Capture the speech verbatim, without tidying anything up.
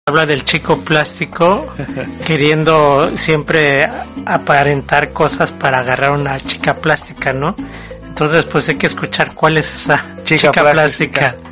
habla del chico plástico queriendo siempre aparentar cosas para agarrar una chica plástica, ¿no? Entonces pues hay que escuchar cuál es esa chica, chica plástica. plástica.